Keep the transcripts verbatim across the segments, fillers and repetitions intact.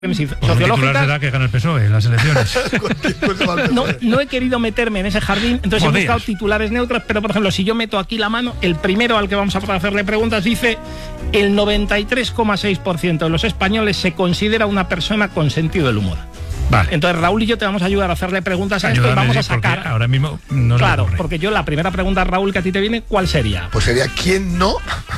sociológicas. será que gana el P S O E en las elecciones. no, no he querido meterme en ese jardín, entonces Podías. he buscado titulares neutros, pero por ejemplo, si yo meto aquí la mano, el primero al que vamos a hacerle preguntas dice: el noventa y tres coma seis por ciento de los españoles se considera una persona con sentido del humor. Vale. Entonces Raúl y yo te vamos a ayudar a hacerle preguntas a esto y vamos a sacar. Ahora mismo no se Claro, me ocurre. porque yo la primera pregunta, Raúl, que a ti te viene, ¿cuál sería? Pues sería ¿quién no?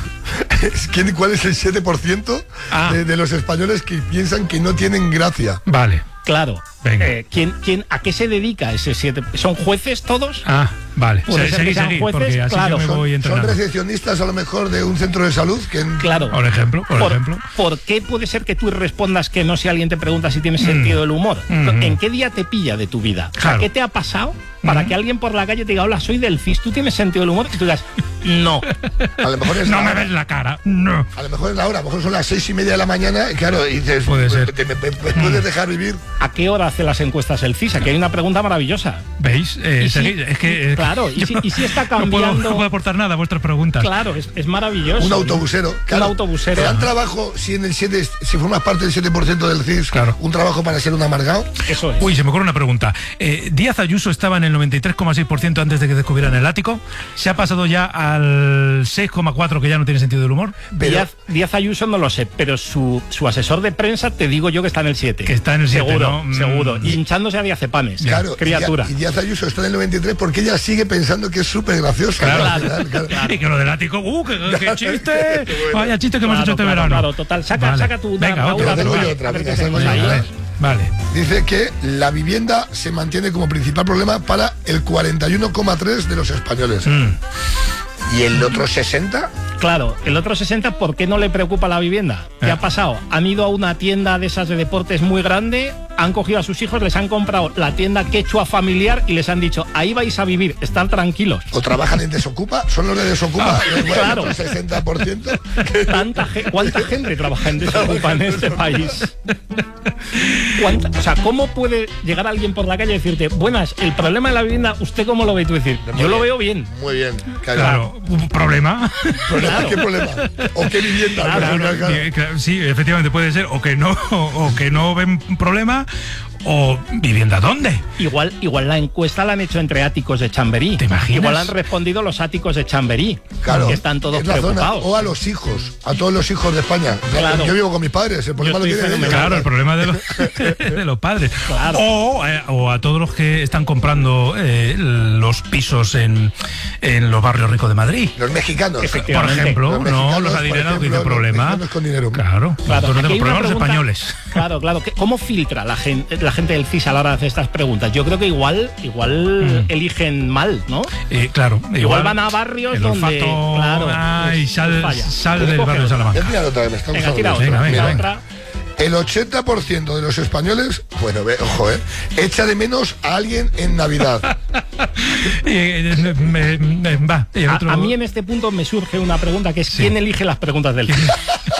¿Quién, ¿Cuál es el siete por ciento Ah. de, de los españoles que piensan que no tienen gracia? Vale. Claro. Venga. Eh, ¿quién, quién, ¿A qué se dedica ese siete? ¿Son jueces todos? Ah, vale. Puede ser Seguí, que sean seguí, jueces, porque así claro, yo me son- voy Son entrenando. recepcionistas a lo mejor de un centro de salud que en- Claro. Por ejemplo, por, ¿Por, ejemplo. ¿Por qué puede ser que tú respondas que no si alguien te pregunta si tienes sentido del humor? Mm. ¿En qué día te pilla de tu vida? O sea, Claro. ¿qué te ha pasado para Mm. que alguien por la calle te diga: hola, soy del C I S, ¿tú tienes sentido del humor? Y tú digas: no. a lo mejor es No la me hora. ves la cara. No. A lo mejor es la hora, a lo mejor son las seis y media de la mañana, y claro, y dices, Puede ser. ¿te- me, me- me puedes dejar vivir? ¿A qué hora hace las encuestas el C I S? Aquí hay una pregunta maravillosa. ¿Veis? Eh, Y si- seguid. Es que. eh, claro, y yo si- y si está No puedo, cambiando- no puedo aportar nada a vuestras preguntas. Claro, es, es maravilloso. Un autobusero. Claro. Un autobusero. ¿Te dan trabajo si en el siete, si formas parte del siete por ciento del C I S? Claro. Un trabajo para ser un amargado. Eso es. Uy, se me ocurre una pregunta. Eh, Díaz Ayuso estaba en el noventa y tres coma seis por ciento antes de que descubrieran el ático. ¿Se ha pasado ya al seis coma cuatro por ciento que ya no tiene sentido del humor? Pero- Díaz, Díaz Ayuso no lo sé, pero su, su asesor de prensa te digo yo que está en el siete. Que está en el siete, Seguro, ¿no? Mm. seguro. Y hinchándose a Diazepanes. Claro, Criatura. Y Díaz- y Díaz Ayuso está en el noventa y tres porque ella sigue pensando que es súper graciosa. Claro. ¿no? Al final, claro. Y que lo del ático. ¡Uh, qué, qué chiste! Vaya chiste que hemos Claro, hecho este claro, verano. claro, total. Saca- Vale. saca tu- Venga, Raúl, otra. a ver, Tengo yo a otra, ver venga, qué salgo tenemos yo, ahí. a A ver. ver, vale. Dice que la vivienda se mantiene como principal problema para el cuarenta y uno coma tres por ciento de los españoles. Mm. ¿Y el otro sesenta por ciento? Claro, el otro sesenta, ¿por qué no le preocupa la vivienda? ¿Qué Eh. ha pasado? Han ido a una tienda de esas de deportes muy grande, han cogido a sus hijos, les han comprado la tienda quechua familiar y les han dicho: ahí vais a vivir, estar tranquilos. ¿O trabajan en Desocupa? ¿Son los de Desocupa? Ah, Los bueno, claro. otro sesenta por ciento. Tanta ge- ¿Cuánta gente trabaja en Desocupa en este país? ¿Cuánta- o sea, ¿cómo puede llegar alguien por la calle y decirte: buenas, el problema de la vivienda, ¿usted cómo lo ve? Y tú decir: yo lo veo bien. Muy bien. Claro, un problema. ¿Problema? Claro. ¿Qué problema? ¿O qué vivienda? Claro, Claro, Claro, claro. eh, claro, sí, efectivamente puede ser o que no o, o que no ven problema o vivienda dónde. Igual, igual la encuesta la han hecho entre áticos de Chamberí. ¿Te imaginas? Igual han respondido los áticos de Chamberí. Claro, Que están todos es la zona. preocupados. O a los hijos, a todos los hijos de España. Claro. Yo vivo con mis padres, el problema Yo lo estoy tienen ellos. fenomenal. Claro, el problema de los, de los padres. Claro. O, eh, o a todos los que están comprando eh, los pisos en, en los barrios ricos de Madrid. Los mexicanos. Por Efectivamente. ejemplo, Los no mexicanos, los por adinerados que ejemplo, dicen los problema. mexicanos con dinero. Claro, Claro, nosotros aquí hay tenemos una problemas los pregunta- españoles. Claro, claro. ¿Qué- ¿Cómo filtra la gente, la gente del C I S a la hora de hacer estas preguntas? Yo creo que igual, igual Mm. eligen mal, ¿no? Eh, claro, igual, van a barrios el donde, olfato, claro, ay, pues, sal, pues falla. sal Puede del coger barrio de otra. Salamanca. Voy a tirar otra vez, estamos Venga, tira hablando. otra. Venga, venga, Tira venga. otra. El ochenta por ciento de los españoles, bueno, ve, ojo, eh, echa de menos a alguien en Navidad. Eh, eh, me- me- va, y el A, otro- a mí en este punto me surge una pregunta que es: Sí. ¿quién elige las preguntas del C I S?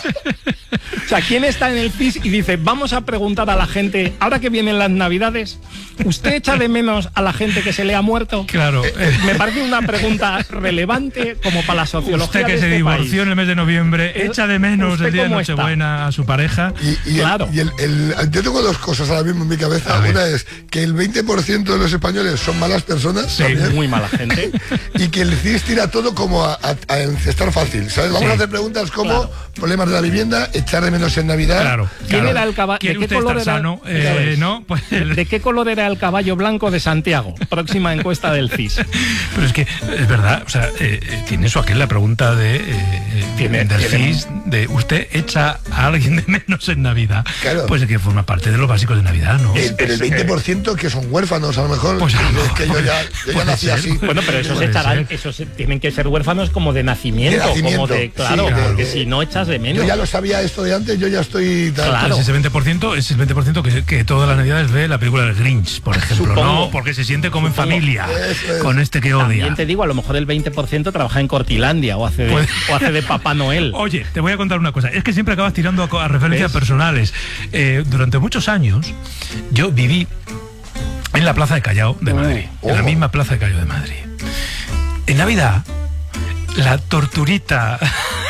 O sea, ¿quién está en el C I S y dice: vamos a preguntar a la gente, ahora que vienen las Navidades, ¿usted echa de menos a la gente que se le ha muerto? Claro. eh, Me parece una pregunta relevante como para la sociología Usted que de se este divorció país. en el mes de noviembre, Eh, echa de menos ¿usted el día de cómo está? Nochebuena a su pareja. Y, y el- Claro. y el, el- yo tengo dos cosas ahora mismo en mi cabeza. A ver. Una es que el veinte por ciento de los españoles son malas personas. Sí, también, Muy mala gente. y que el C I S tira todo como a, a- a encestar fácil. ¿Sabes? Vamos Sí. a hacer preguntas como Claro. problemas de la vivienda, echar de menos en Navidad. Claro. ¿Quién claro. era el caballo? ¿Quiere ¿De qué usted color estar era? sano? Ya Eh, ves. no, pues. ¿De qué color era el caballo blanco de Santiago? Próxima encuesta del C I S. Pero es que es verdad, o sea, eh, eh, tiene eso aquí la pregunta de eh, Tiene- del tiene- C I S, de usted echa a alguien de menos en Navidad. Claro. Pues de que forma parte de los básicos de Navidad, ¿no? El, pero el veinte por ciento que son huérfanos, a lo mejor. Pues a lo es que yo mejor ya, yo ya puede nací ser. así. Bueno, pero esos Puede echarán, ser. esos tienen que ser huérfanos como de nacimiento, De nacimiento, como de, claro, sí, porque de- si no echas de menos. Yo ya lo sabía esto de antes, yo ya estoy. tal. Claro. Pues ese veinte por ciento es el veinte por ciento que, que todas las Navidades ve la película del Grinch, por ejemplo. Supongo. No, porque se siente como Supongo. en familia Eso es. con este que odia. También te digo, a lo mejor el veinte por ciento trabaja en Cortilandia o hace de, Puede- o hace de Papá Noel. Oye, te voy a contar una cosa. Es que siempre acabas tirando a, co- a referencias ¿Ves? personales. Eh, durante muchos años yo viví en la Plaza de Callao de Oh. Madrid. En la Ojo. misma Plaza de Callao de Madrid. En Navidad, la torturita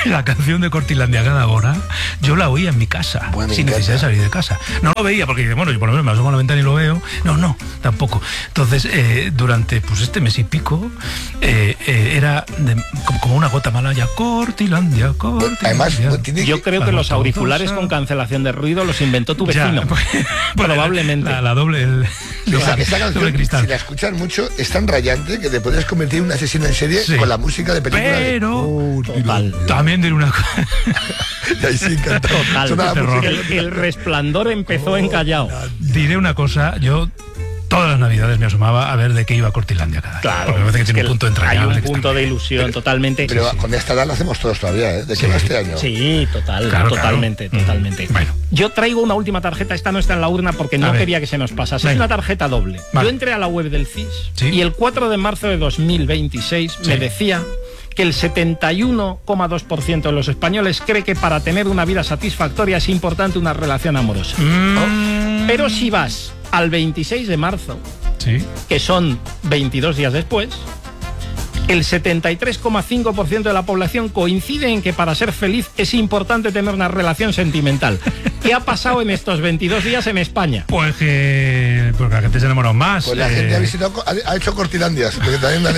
la canción de Cortilandia cada hora, yo la oía en mi casa, bueno, sin necesidad de salir de casa. No lo veía porque, bueno, yo por lo menos me asomo a la ventana y lo veo. No, no, tampoco. Entonces, eh, durante pues este mes y pico, eh, eh, era de, como, como una gota malaya. Cortilandia, Cortilandia. Además, tiene yo creo que los auriculares con cancelación de ruido los inventó tu vecino. Ya, pues, probablemente. La, la doble, el, Esa, la, esa canción, doble cristal. si la escuchas mucho, es tan rayante que te podrías convertir en un asesino en serie Sí. con la música de película. Pero, de... Total. también diré una cosa. Y ahí sí, encantado. Total. Suena la Terror. música. El, el Resplandor empezó en Callao. Diré una cosa, yo todas las navidades me asomaba a ver de qué iba Cortilandia cada año. Claro, Porque me parece que es tiene que un punto hay entrañable. un que está punto muy de bien. ilusión totalmente. Pero sí, con esta edad lo hacemos todos todavía, ¿eh? ¿De qué Sí. va este año? sí, total, Claro, totalmente, claro. totalmente. Mm, bueno. Yo traigo una última tarjeta, esta no está en la urna porque A no ver. quería que se nos pasase. Venga. Es una tarjeta doble. Vale. Yo entré a la web del C I S Sí. y el cuatro de marzo de dos mil veintiséis me Sí. decía que el setenta y uno coma dos por ciento de los españoles cree que para tener una vida satisfactoria es importante una relación amorosa. Mm, Pero si vas al veintiséis de marzo, sí. que son veintidós días después, el setenta y tres coma cinco por ciento de la población coincide en que para ser feliz es importante tener una relación sentimental. ¿Qué ha pasado en estos veintidós días en España? Pues que. Porque la gente se enamoró más. Pues la eh, gente ha visitado, ha, ha hecho Cortilandias, porque también dale...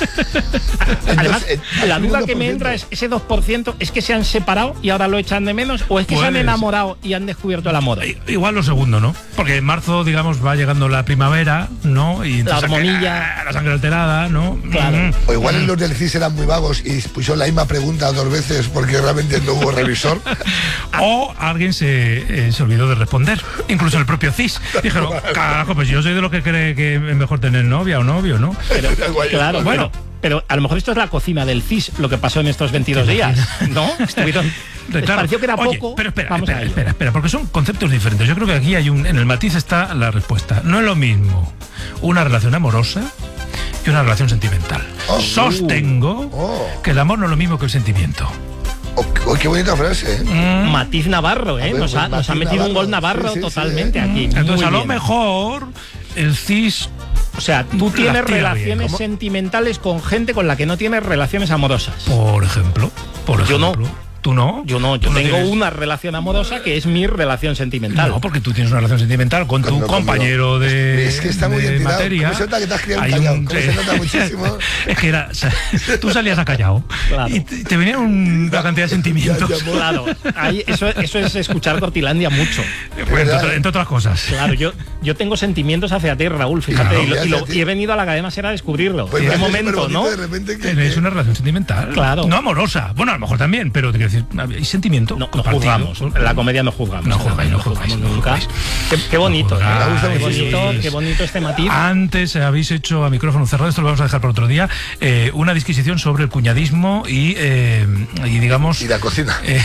Además, Entonces, el- la el duda uno que por me ciento. entra es, ¿ese dos por ciento es que se han separado y ahora lo echan de menos? ¿O es que se han Puedes. enamorado y han descubierto el amor? i- Igual lo segundo, ¿no? Porque en marzo, digamos, va llegando la primavera, ¿no? Y entonces, hormonilla. ah, la sangre alterada, ¿no? Claro. Mm. O igual en los del C I S eran muy vagos y pusieron la misma pregunta dos veces porque realmente no hubo revisor. O alguien se, eh, se olvidó de responder, incluso el propio C I S. Dijeron, carajo, pues yo soy de los que cree que es mejor tener novia o novio, ¿no? Pero, Guay, claro, guay. bueno, pero a lo mejor esto es la cocina del C I S, lo que pasó en estos veintidós días, ¿no? Estuvieron... Les Claro. pareció que era Oye, poco. pero espera, Vamos espera, a ello. espera, espera, porque son conceptos diferentes. Yo creo que aquí hay un, en el matiz está la respuesta. No es lo mismo una relación amorosa que una relación sentimental. Oh. Sostengo Oh. que el amor no es lo mismo que el sentimiento. Oh, oh, qué bonita frase, ¿eh? Mm. Matiz Navarro, ¿eh? A ver, Nos ha, pues, nos ha Matiz metido un gol Navarro. Navarro Sí, sí, sí, totalmente ¿eh? aquí. Entonces, Muy a lo bien. mejor el C I S. O sea, tú Las tienes tira bien. relaciones ¿Cómo? sentimentales con gente con la que no tienes relaciones amorosas. Por ejemplo, por Yo no. ejemplo. ¿Tú no? Yo no, yo ¿Tú tengo tienes? una relación amorosa que es mi relación sentimental. No, porque tú tienes una relación sentimental con tu Conmigo, compañero conmigo. de, Es que está muy de bien tirado. materia. ¿Cómo se nota que te has criado en Hay Callao? un- ¿Cómo se nota muchísimo? Es que era, o sea, tú salías a Callao Claro. y te, te venía un- una cantidad de sentimientos. Ya, ya, Claro, ahí, eso, eso es escuchar Cortilandia mucho. Pues, entre, otra- entre otras cosas. Claro, yo, yo tengo sentimientos hacia ti, Raúl, fíjate, Claro, y, lo- y lo- hacia ti. y he venido a la cadena ser a descubrirlo. Pues ¿En me qué hace momento, superbonito no? de repente que- Tenéis una relación sentimental. Claro. No amorosa. Bueno, a lo mejor también, pero te quiero decir, hay sentimiento No, no compartido. juzgamos. En la comedia no juzgamos. No En la juzgáis, comedia no juzgáis, no nunca. juzgáis. Qué, qué bonito, No ¿eh? juzgáis. Me gusta qué bonito, muchísimo. qué bonito este matiz. Antes habéis hecho a micrófono cerrado, esto lo vamos a dejar para otro día, eh, una disquisición sobre el cuñadismo y, eh, y digamos... Y la cocina. eh,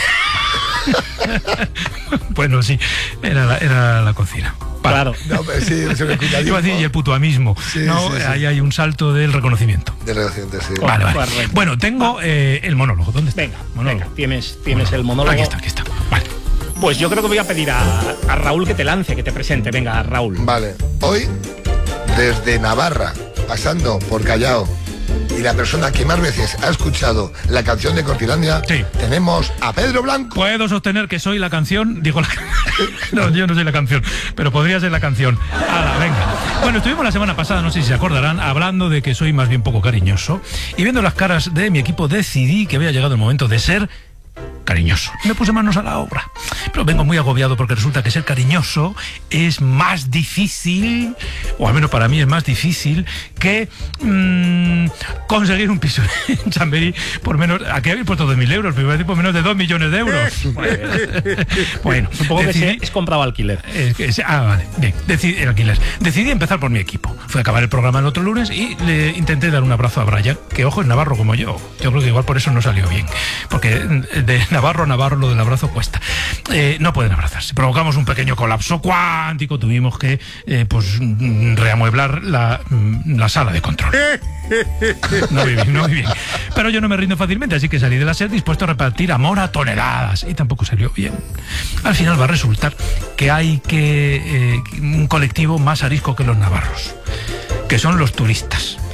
bueno, sí, era la, era la cocina. Vale. Claro. No, pero sí, sobre el cuñadismo. Iba a decir, y el putuamismo. Sí, no, sí, sí. ahí hay un salto del reconocimiento. De relaciones, sí. Vale, vale. correcto. Bueno, tengo eh, el monólogo. ¿Dónde está? Venga, monólogo. venga, tienes, tienes el monólogo. Aquí está, aquí está. Vale. Pues yo creo que voy a pedir a, a Raúl que te lance, que te presente. Venga, Raúl. Vale, hoy, desde Navarra, pasando por Callao, y la persona que más veces ha escuchado la canción de Cortilandia, Sí. tenemos a Pedro Blanco. Puedo sostener que soy la canción, digo la no, yo no soy la canción, pero podría ser la canción. Ala, venga. Bueno, estuvimos la semana pasada, no sé si se acordarán, hablando de que soy más bien poco cariñoso y viendo las caras de mi equipo decidí que había llegado el momento de ser cariñoso. Me puse manos a la obra. Pero vengo muy agobiado porque resulta que ser cariñoso es más difícil, o al menos para mí es más difícil, que mmm, conseguir un piso en Chamberí por menos... Aquí habéis puesto dos mil euros, pero iba a decir por menos de dos millones de euros. Bueno, Supongo que decidí- se- es comprado alquiler. es que se- ah, vale. Bien, decidí, el alquiler. Decidí empezar por mi equipo. Fui a acabar el programa el otro lunes y le intenté dar un abrazo a Brian, que ojo es navarro como yo. Yo creo que igual por eso no salió bien. Porque de Navarro a Navarro lo del abrazo cuesta. Eh, no pueden abrazarse. Provocamos un pequeño colapso cuántico. Tuvimos que eh, pues mm, reamueblar la, mm, la sala de control. No muy bien, no muy bien. Pero yo no me rindo fácilmente, así que salí de la SER dispuesto a repartir amor a toneladas. Y tampoco salió bien. Al final va a resultar que hay que eh, un colectivo más arisco que los navarros, que son los turistas.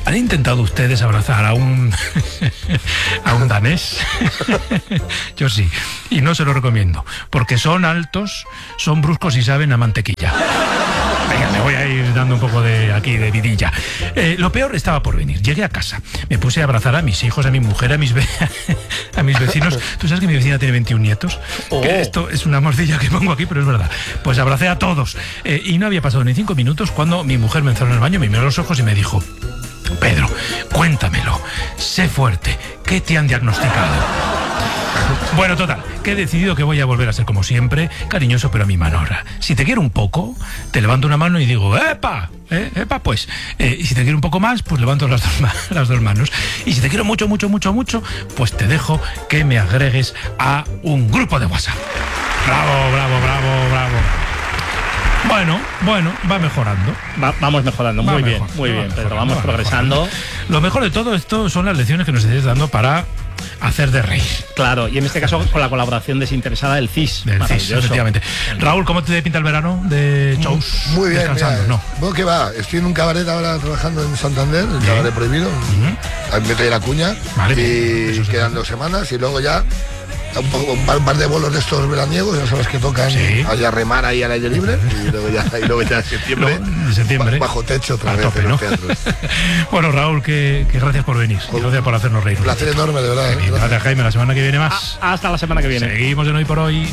¿Han intentado ustedes abrazar a un a un danés? Yo sí, y no se lo recomiendo, porque son altos, son bruscos y saben a mantequilla. Venga, me voy a ir dando un poco de aquí de vidilla. Eh, lo peor estaba por venir. Llegué a casa, me puse a abrazar a mis hijos, a mi mujer, a mis ve a mis vecinos. ¿Tú sabes que mi vecina tiene veintiún nietos? Oh. Que esto es una morcilla que pongo aquí, pero es verdad. Pues abracé a todos. Eh, y no había pasado ni cinco minutos cuando mi mujer me encerró en el baño, me miró a los ojos y me dijo: Pedro, cuéntamelo, sé fuerte, ¿qué te han diagnosticado? Bueno, total, que he decidido que voy a volver a ser como siempre, cariñoso pero a mi manera. Si te quiero un poco, te levanto una mano y digo, ¡epa! ¿Eh? ¡Epa, pues! Eh, y si te quiero un poco más, pues levanto las dos, las dos manos. Y si te quiero mucho, mucho, mucho, mucho, pues te dejo que me agregues a un grupo de WhatsApp. ¡Bravo, bravo, bravo, bravo! Bueno, bueno, va mejorando. Va, vamos mejorando, va muy mejor, bien, muy va bien, mejorando, Pedro, vamos va progresando. Mejorando. Lo mejor de todo esto son las lecciones que nos estáis dando para hacer de reír. Claro, y en este caso con la colaboración desinteresada del C I S. Del C I S, efectivamente. Raúl, ¿cómo te pinta el verano de shows? Muy bien, descansando, mira, ¿no? Bueno, que va, estoy en un cabaret ahora trabajando en Santander, el Bien. cabaret prohibido. Uh-huh. Me trae la cuña. Vale, y bien. quedan dos semanas y luego ya un, poco, un, par, un par de bolos de estos veraniegos, ya sabes que tocan sí. allá a remar ahí al aire libre y luego ya, y luego ya en septiembre, no, septiembre bajo techo otra a vez tope, en ¿no? los teatros. Bueno, Raúl, que, que gracias por venir, Con, gracias por hacernos reír. Un placer enorme, de verdad. Gracias. gracias, Jaime, la semana que viene más. A, hasta la semana que viene. Seguimos en Hoy por Hoy.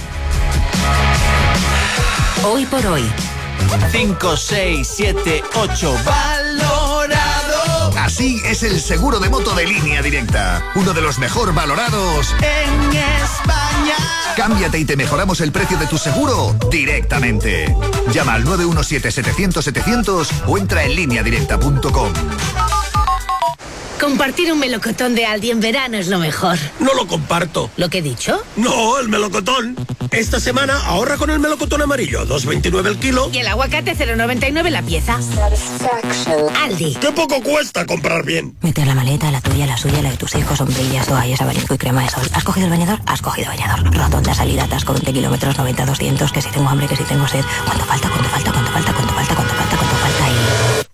Hoy por Hoy. cinco, seis, siete, ocho. Valorado. Así es el seguro de moto de Línea Directa. Uno de los mejor valorados en España. Cámbiate y te mejoramos el precio de tu seguro directamente. Llama al nueve uno siete, setecientos, setecientos o entra en línea directa punto com. Compartir un melocotón de Aldi en verano es lo mejor. No lo comparto. ¿Lo que he dicho? No, el melocotón. Esta semana ahorra con el melocotón amarillo, dos veintinueve el kilo. Y el aguacate cero noventa y nueve la pieza. Aldi. ¡Qué poco cuesta comprar bien! Mete la maleta, la tuya, la suya, la de tus hijos, sombrillas, toallas, abanico y crema de sol. ¿Has cogido el bañador? Has cogido bañador. Rotonda, salida, atasco, veinte kilómetros, noventa, doscientos. Que si tengo hambre, que si tengo sed. ¿Cuánto falta? ¿Cuánto falta? ¿Cuánto falta? ¿Cuánto falta? ¿Cuánto falta? ¿Cuánto falta? Y...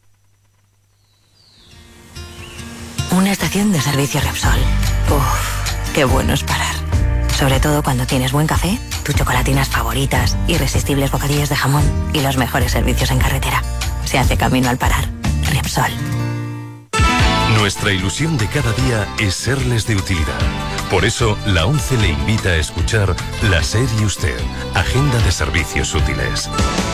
una estación de servicio Repsol. Uff, qué bueno es parar. Sobre todo cuando tienes buen café, tus chocolatinas favoritas, irresistibles bocadillos de jamón y los mejores servicios en carretera. Se hace camino al parar. Repsol. Nuestra ilusión de cada día es serles de utilidad. Por eso, la ONCE le invita a escuchar La Serie Usted, Agenda de Servicios Útiles.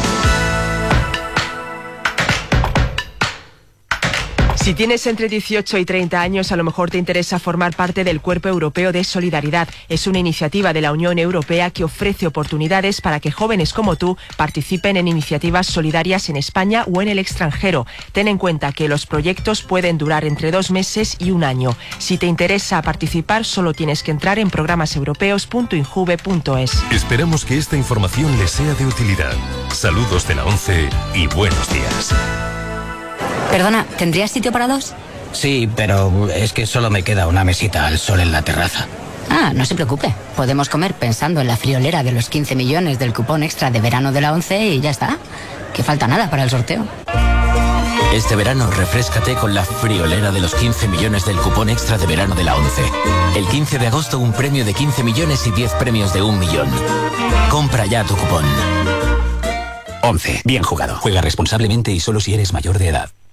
Si tienes entre dieciocho y treinta años, a lo mejor te interesa formar parte del Cuerpo Europeo de Solidaridad. Es una iniciativa de la Unión Europea que ofrece oportunidades para que jóvenes como tú participen en iniciativas solidarias en España o en el extranjero. Ten en cuenta que los proyectos pueden durar entre dos meses y un año. Si te interesa participar, solo tienes que entrar en programas europeos punto injuve punto es. Esperamos que esta información les sea de utilidad. Saludos de la ONCE y buenos días. Perdona, ¿tendrías sitio para dos? Sí, pero es que solo me queda una mesita al sol en la terraza. Ah, no se preocupe. Podemos comer pensando en la friolera de los quince millones del cupón extra de verano de la ONCE y ya está. Que falta nada para el sorteo. Este verano refréscate con la friolera de los quince millones del cupón extra de verano de la ONCE. El quince de agosto un premio de quince millones y diez premios de un millón. Compra ya tu cupón. ONCE. Bien jugado. Juega responsablemente y solo si eres mayor de edad.